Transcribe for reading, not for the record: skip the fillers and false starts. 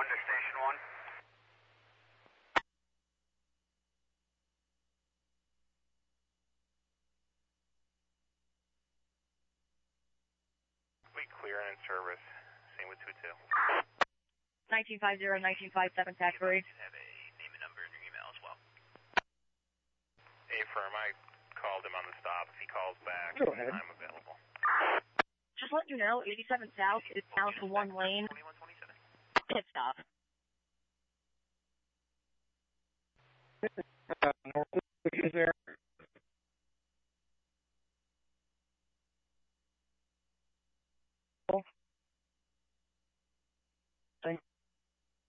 to Station 1. We clear and in service. Same with 22. 1950, 1957, Thackeray. Have a name and number in your email as well. A-firm, I called him on the stop. If he calls back, Go ahead. I'm available. Just let you know, 87 South is down to one lane. 2127. Pit stop.